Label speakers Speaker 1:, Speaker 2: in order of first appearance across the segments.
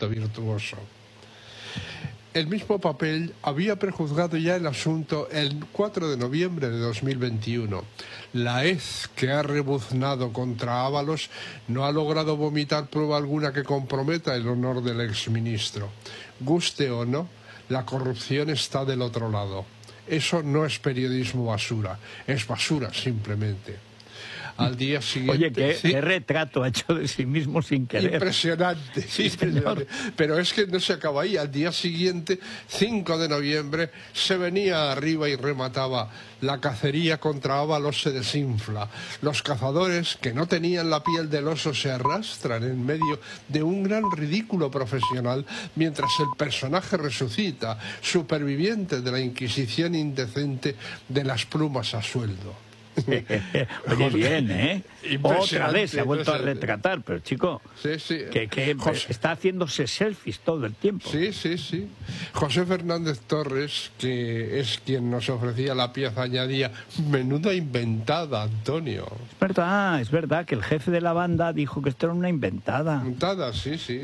Speaker 1: tanto virtuoso. El mismo papel había prejuzgado ya el asunto el 4 de noviembre de 2021. La hez que ha rebuznado contra Ábalos no ha logrado vomitar prueba alguna que comprometa el honor del exministro. Guste o no, la corrupción está del otro lado. Eso no es periodismo basura, es basura simplemente. Al día siguiente...
Speaker 2: Oye, qué retrato ha hecho de sí mismo sin querer.
Speaker 1: Impresionante,
Speaker 2: sí,
Speaker 1: impresionante. Pero es que no se acaba ahí. Al día siguiente, 5 de noviembre, se venía arriba y remataba: la cacería contra Ábalos se desinfla. Los cazadores, que no tenían la piel del oso, se arrastran en medio de un gran ridículo profesional, mientras el personaje resucita, superviviente de la Inquisición indecente de las plumas a sueldo.
Speaker 2: Oye, bien, ¿eh? Otra vez se ha vuelto a retratar, pero chico,
Speaker 1: sí.
Speaker 2: que está haciéndose selfies todo el tiempo.
Speaker 1: Sí. José Fernández Torres, que es quien nos ofrecía la pieza, añadía: menuda inventada, Antonio.
Speaker 2: Es verdad que el jefe de la banda dijo que esto era una inventada.
Speaker 1: Inventada, sí.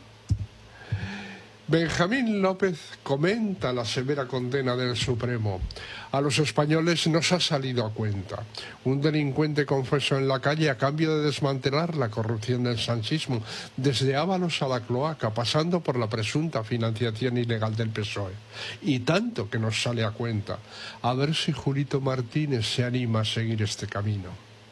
Speaker 1: Benjamín López comenta la severa condena del Supremo. A los españoles nos ha salido a cuenta. Un delincuente confeso en la calle a cambio de desmantelar la corrupción del sanchismo, desde Ábalos a la cloaca, pasando por la presunta financiación ilegal del PSOE. Y tanto que nos sale a cuenta. A ver si Julito Martínez se anima a seguir este camino.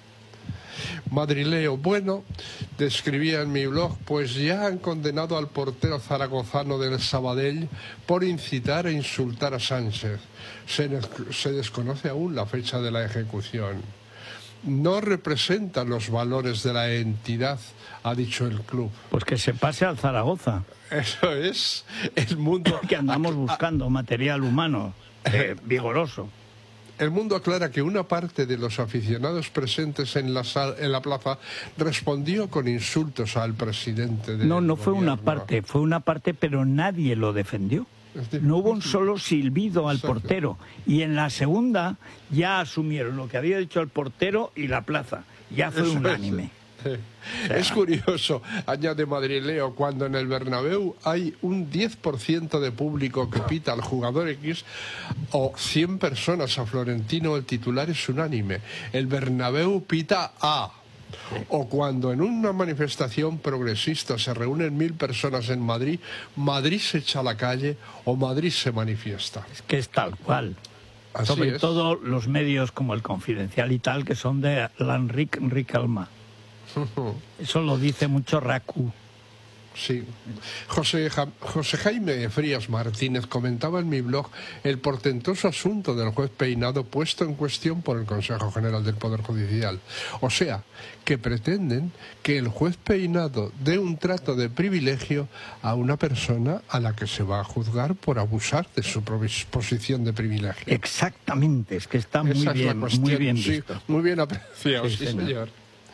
Speaker 1: Madrileo: bueno, describía en mi blog, pues ya han condenado al portero zaragozano del Sabadell por incitar e insultar a Sánchez. Se desconoce aún la fecha de la ejecución. No representan los valores de la entidad, ha dicho el club.
Speaker 2: Pues que se pase al Zaragoza.
Speaker 1: Eso es el mundo...
Speaker 2: que andamos buscando material humano vigoroso.
Speaker 1: El Mundo aclara que una parte de los aficionados presentes en la plaza respondió con insultos al presidente del
Speaker 2: No fue una parte, fue una parte, pero nadie lo defendió. No hubo un solo silbido al portero. Y en la segunda ya asumieron lo que había dicho el portero y la plaza. Ya fue unánime.
Speaker 1: Es curioso, añade Madrileo, cuando en el Bernabéu hay un 10% de público que pita al jugador X o 100 personas a Florentino, el titular es unánime: el Bernabéu pita A. O cuando en una manifestación progresista se reúnen 1000 personas en Madrid, Madrid se echa a la calle o Madrid se manifiesta.
Speaker 2: Es que es tal cual.
Speaker 1: Así
Speaker 2: Sobre
Speaker 1: es.
Speaker 2: todo los medios como el Confidencial y tal, que son de Enric Alma. Eso lo dice mucho Raku.
Speaker 1: Sí. José Jaime Frías Martínez comentaba en mi blog el portentoso asunto del juez Peinado puesto en cuestión por el Consejo General del Poder Judicial. O sea, que pretenden que el juez Peinado dé un trato de privilegio a una persona a la que se va a juzgar por abusar de su posición de privilegio.
Speaker 2: Exactamente, es que está muy bien visto.
Speaker 1: Sí, muy bien apreciado, sí, señor.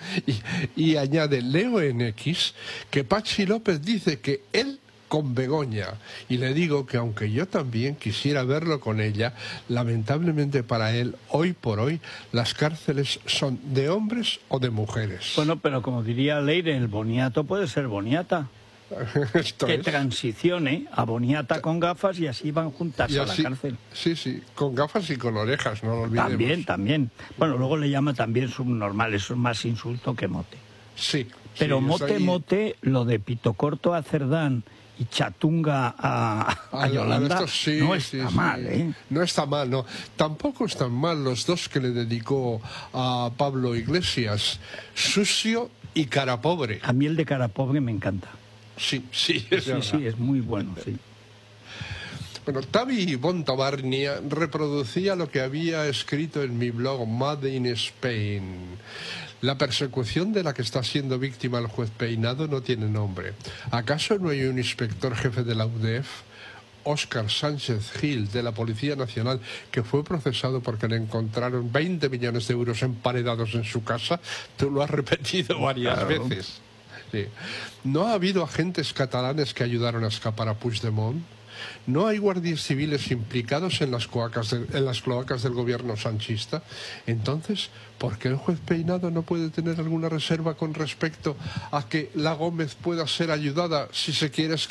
Speaker 1: Y añade Leo en X que Patxi López dice que él con Begoña, y le digo que aunque yo también quisiera verlo con ella, lamentablemente para él, hoy por hoy, las cárceles son de hombres o de mujeres.
Speaker 2: Bueno, pero como diría Leire, el boniato puede ser boniata. Que transicione a boniata con gafas y así van juntas a la cárcel.
Speaker 1: Sí, con gafas y con orejas, no lo olvidemos.
Speaker 2: También. Bueno, luego le llama también subnormal, eso es más insulto que mote.
Speaker 1: Sí.
Speaker 2: Pero mote, lo de pito corto a Cerdán y chatunga a Yolanda, no está mal, ¿eh?
Speaker 1: No está mal, no. Tampoco están mal los dos que le dedicó a Pablo Iglesias, Sucio y Cara Pobre.
Speaker 2: A mí el de Cara Pobre me encanta.
Speaker 1: Sí, es
Speaker 2: muy bueno, sí.
Speaker 1: Bueno, Tavi Bontabarnia reproducía lo que había escrito en mi blog Made in Spain. La persecución de la que está siendo víctima el juez Peinado no tiene nombre. ¿Acaso no hay un inspector jefe de la UDEF, Óscar Sánchez Gil, de la Policía Nacional, que fue procesado porque le encontraron 20 millones de euros emparedados en su casa? Tú lo has repetido varias veces. Sí. ¿No ha habido agentes catalanes que ayudaron a escapar a Puigdemont? ¿No hay guardias civiles implicados en las cloacas del gobierno sanchista? Entonces, ¿por qué el juez Peinado no puede tener alguna reserva con respecto a que la Gómez pueda ser ayudada si se quiere